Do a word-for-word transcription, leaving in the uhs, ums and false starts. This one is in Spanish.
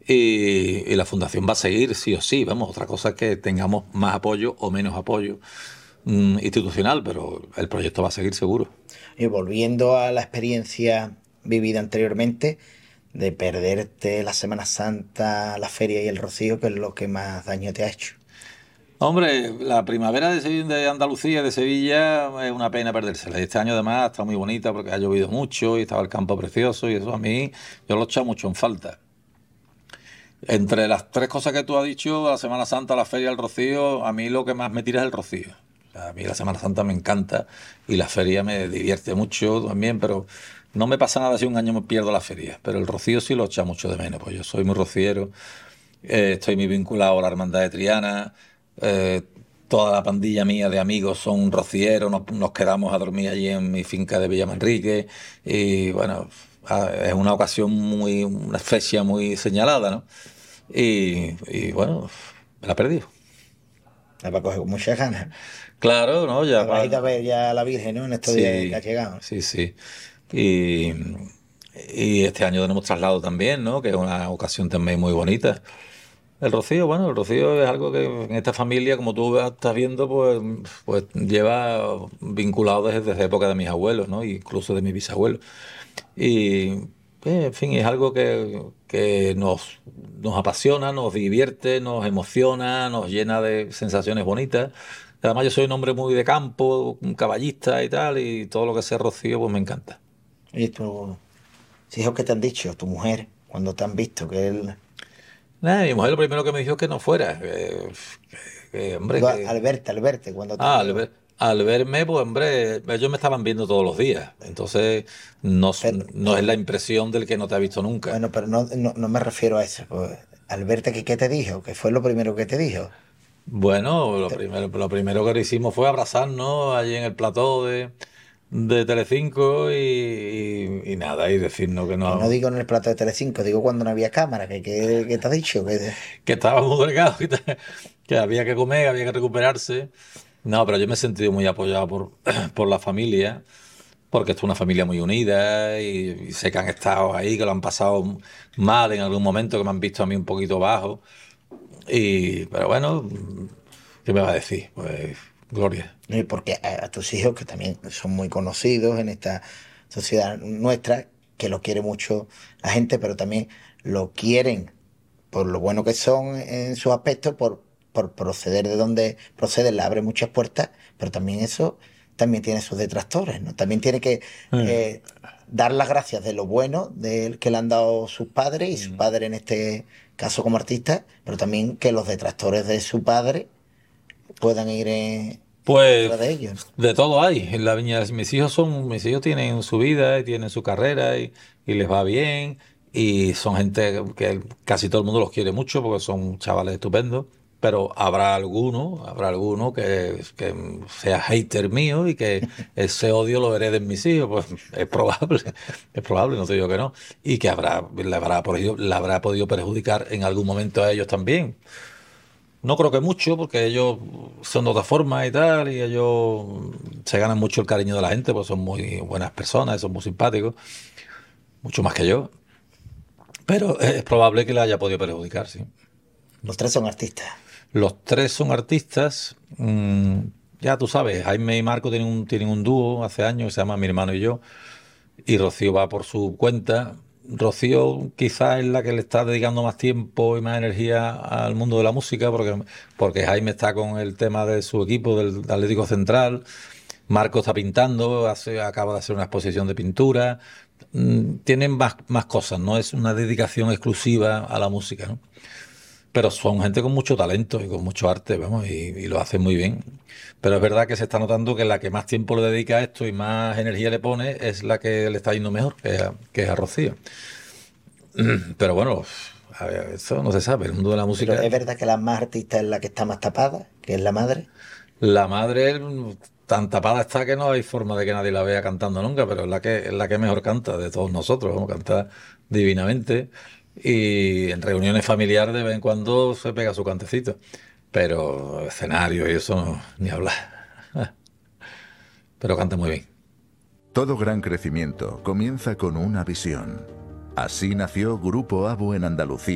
Y, y la fundación va a seguir sí o sí, vamos, otra cosa es que tengamos más apoyo o menos apoyo mm, institucional, pero el proyecto va a seguir seguro. Y volviendo a la experiencia vivida anteriormente, de perderte la Semana Santa, la feria y el rocío, ¿qué es lo que más daño te ha hecho? Hombre, la primavera de, Sevilla- de Andalucía, de Sevilla, es una pena perdérsela. Y este año además está muy bonita porque ha llovido mucho y estaba el campo precioso y eso a mí yo lo he echado mucho en falta. Entre las tres cosas que tú has dicho, la Semana Santa, la feria, el rocío, a mí lo que más me tira es el rocío. O sea, a mí la Semana Santa me encanta y la feria me divierte mucho también, pero no me pasa nada si un año me pierdo la feria. Pero el rocío sí lo echa mucho de menos, pues yo soy muy rociero, eh, estoy muy vinculado a la Hermandad de Triana, eh, toda la pandilla mía de amigos son rocieros, nos, nos quedamos a dormir allí en mi finca de Villamanrique y bueno, a- es una ocasión muy, una fecha muy señalada, ¿no? Y, y bueno, me la he perdido. La va a coger con muchas ganas. Claro, ¿no? Ya Habrás ido a pa- ver ya a la Virgen, ¿no? En estos días que ha Sí, llegado. sí, sí. Y, y este año tenemos traslado también, ¿no? Que es una ocasión también muy bonita. El rocío, bueno, el rocío es algo que en esta familia, como tú estás viendo, pues, pues lleva vinculado desde, desde época de mis abuelos, ¿no? Incluso de mis bisabuelos. Y, pues, en fin, es algo que, que nos, nos apasiona, nos divierte, nos emociona, nos llena de sensaciones bonitas. Además, yo soy un hombre muy de campo, un caballista y tal, y todo lo que sea rocío, pues me encanta. ¿Y tus hijos qué te han dicho? Tu mujer, cuando te han visto, que él... Nada, mi mujer lo primero que me dijo es que no fuera. Que, que, que, hombre, Digo, que al verte, al verte, cuando te Ah, al vio. ver- al verme, pues hombre, ellos me estaban viendo todos los días. Entonces, no, s- Pero, no es pero, la impresión del que no te ha visto nunca. bueno, pero no, no, no me refiero a eso. Pues, al verte, ¿qué, qué te dijo? ¿Qué fue lo primero que te dijo? Bueno, lo Te- primero, lo primero que hicimos fue abrazarnos allí en el plató de, de Telecinco y, y, y nada, y decirnos que que no no, digo en el plato de Telecinco, digo cuando no había cámara, que, que, que te ha dicho, que que estábamos delgados, y tal, que había que comer, había que recuperarse. No, pero yo me he sentido muy apoyado por, por la familia. Porque esto es una familia muy unida y, y sé que han estado ahí, que lo han pasado mal en algún momento, que me han visto a mí un poquito bajo. Y, pero bueno, ¿qué me va a decir? Pues gloria. ¿no? Y porque a, a tus hijos, que también son muy conocidos en esta sociedad nuestra, que lo quiere mucho la gente, pero también lo quieren por lo bueno que son en sus aspectos, por, por proceder de donde proceden, le abre muchas puertas, pero también eso también tiene sus detractores, ¿no? También tiene que Eh, eh, dar las gracias de lo bueno de, que le han dado sus padres y su mm. padre en este caso como artista, pero también que los detractores de su padre puedan ir en, en Pues contra de ellos, ¿no? de todo hay. En la viña, mis hijos son, mis hijos tienen su vida y tienen su carrera y, y les va bien. Y son gente que casi todo el mundo los quiere mucho porque son chavales estupendos. Pero habrá alguno, habrá alguno que, que sea hater mío y que ese odio lo hereden mis hijos. Pues es probable, es probable, no te digo que no. Y que habrá, le habrá podido, le habrá podido perjudicar en algún momento a ellos también. No creo que mucho, porque ellos son de otra forma y tal, y ellos se ganan mucho el cariño de la gente, pues son muy buenas personas, son muy simpáticos, mucho más que yo. Pero es probable que le haya podido perjudicar, sí. Los tres son artistas. Los tres son artistas. mm, ya tú sabes, Jaime y Marco tienen un, tienen un dúo hace años que se llama Mi hermano y yo. Y Rocío va por su cuenta. Rocío quizás es la que le está dedicando más tiempo y más energía al mundo de la música, porque, porque Jaime está con el tema de su equipo, del Atlético Central. Marco está pintando, hace, acaba de hacer una exposición de pintura. Mm, Tienen más, más cosas, no es una dedicación exclusiva a la música, ¿no? Pero son gente con mucho talento y con mucho arte, vamos, y, y lo hacen muy bien. Pero es verdad que se está notando que la que más tiempo le dedica a esto y más energía le pone es la que le está yendo mejor, que es a, que es a Rocío. Pero bueno, a ver, eso no se sabe. El mundo de la Pero música, es verdad que la más artista es la que está más tapada, que es la madre. la madre mm, tan tapada está que no hay forma de que nadie la vea cantando nunca, pero es la que, es la que mejor canta de todos nosotros, vamos, canta divinamente. Y en reuniones familiares de vez en cuando se pega su cantecito. Pero escenario y eso no, ni hablar. Pero canta muy bien. Todo gran crecimiento comienza con una visión. Así nació Grupo ABU en Andalucía.